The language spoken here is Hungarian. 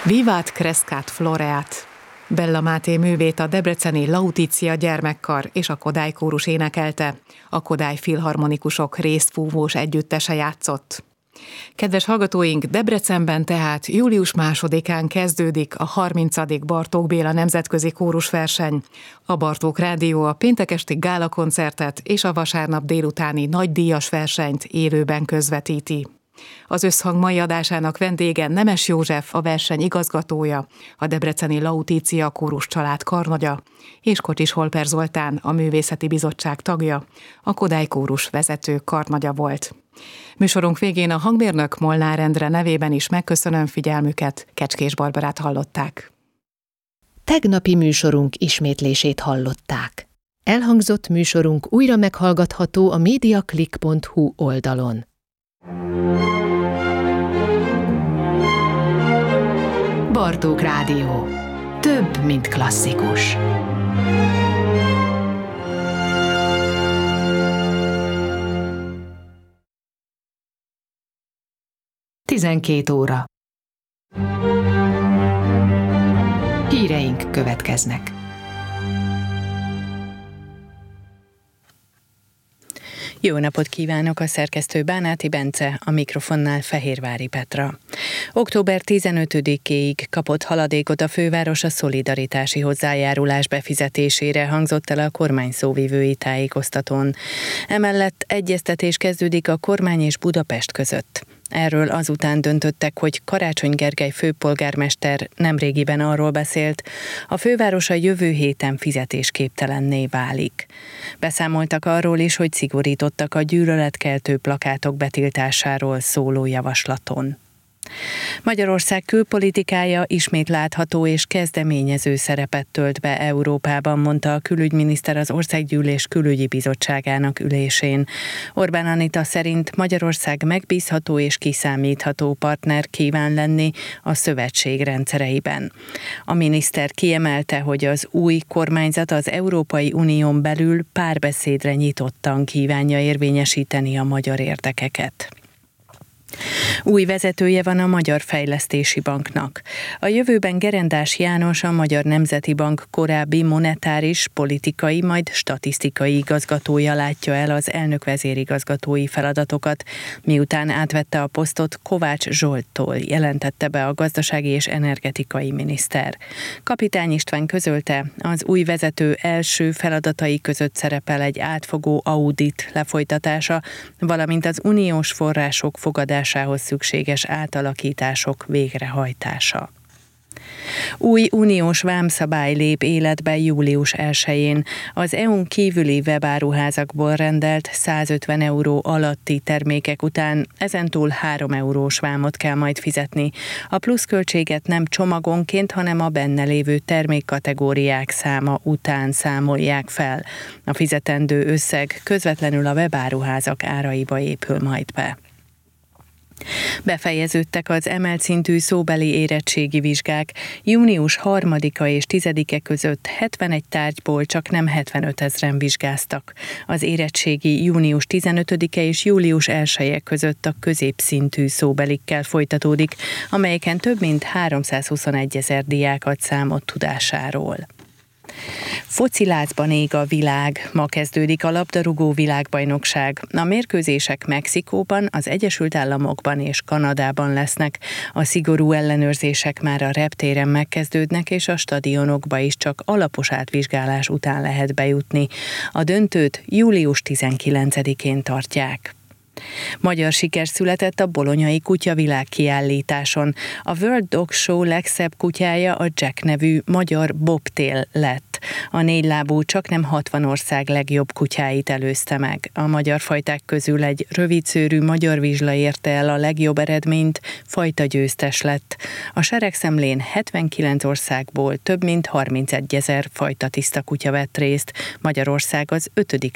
Vivat Crescat Floreat! Bella Máté művét a debreceni Lautitia gyermekkar és a Kodály kórus énekelte, a Kodály filharmonikusok részfúvós együttese játszott. Kedves hallgatóink, Debrecenben tehát július 2-án kezdődik a 30. Bartók Béla nemzetközi kórusverseny. A Bartók Rádió a péntek esti gálakoncertet és a vasárnap délutáni nagydíjas versenyt élőben közvetíti. Az Összhang mai adásának vendége Nemes József, a verseny igazgatója, a debreceni Lautitia kórus család karnagya, és Kocsis Holper Zoltán, a művészeti bizottság tagja, a Kodály kórus vezető karnagya volt. Műsorunk végén a hangmérnök Molnár Endre nevében is megköszönöm figyelmüket, Kecskés Barbarát hallották. Tegnapi műsorunk ismétlését hallották. Elhangzott műsorunk újra meghallgatható a mediaclick.hu oldalon. Bartók Rádió. Több, mint klasszikus. Tizenkét óra. Híreink következnek. Jó napot kívánok, a szerkesztő Bánáti Bence, a mikrofonnál Fehérvári Petra. Október 15-ig kapott haladékot a főváros a szolidaritási hozzájárulás befizetésére, hangzott el a kormány szóvivői tájékoztatón. Emellett egyeztetés kezdődik a kormány és Budapest között. Erről azután döntöttek, hogy Karácsony Gergely főpolgármester nemrégiben arról beszélt, a főváros a jövő héten fizetésképtelenné válik. Beszámoltak arról is, hogy szigorítottak a gyűlöletkeltő plakátok betiltásáról szóló javaslaton. Magyarország külpolitikája ismét látható és kezdeményező szerepet tölt be Európában, mondta a külügyminiszter az Országgyűlés külügyi bizottságának ülésén. Orbán Anita szerint Magyarország megbízható és kiszámítható partner kíván lenni a szövetség rendszereiben. A miniszter kiemelte, hogy az új kormányzat az Európai Unión belül párbeszédre nyitottan kívánja érvényesíteni a magyar érdekeket. Új vezetője van a Magyar Fejlesztési Banknak. A jövőben Gerendás János, a Magyar Nemzeti Bank korábbi monetáris, politikai, majd statisztikai igazgatója látja el az elnök vezérigazgatói feladatokat, miután átvette a posztot Kovács Zsolttól, jelentette be a gazdasági és energetikai miniszter. Kapitány István közölte, az új vezető első feladatai között szerepel egy átfogó audit lefolytatása, valamint az uniós források fogadásához szükséges átalakítások végrehajtása. Új uniós vámszabály lép életbe július 1-én. Az EU-n kívüli webáruházakból rendelt 150 euró alatti termékek után ezentúl 3 eurós vámot kell majd fizetni. A pluszköltséget nem csomagonként, hanem a benne lévő termékkategóriák száma után számolják fel. A fizetendő összeg közvetlenül a webáruházak áraiba épül majd be. Befejeződtek az emelt szintű szóbeli érettségi vizsgák. Június 3-a és 10-e között 71 tárgyból csak nem 75 000 vizsgáztak. Az érettségi június 15-e és július 1-e között a középszintű szóbelikkel folytatódik, amelyeken több mint 321 000 diák ad számot tudásáról. Focilázban ég a világ. Ma kezdődik a labdarúgó világbajnokság. A mérkőzések Mexikóban, az Egyesült Államokban és Kanadában lesznek. A szigorú ellenőrzések már a reptéren megkezdődnek, és a stadionokba is csak alapos átvizsgálás után lehet bejutni. A döntőt július 19-én tartják. Magyar siker született a bolonyai kutyavilág kiállításon. A World Dog Show legszebb kutyája a Jack nevű magyar bobtail lett. A 4 lábú csaknem 60 ország legjobb kutyáit előzte meg. A magyar fajták közül egy rövidszőrű magyar vizsla érte el a legjobb eredményt, fajta győztes lett. A seregszemlén 79 országból több mint 31 000 fajta tiszta kutya vett részt. Magyarország az 5.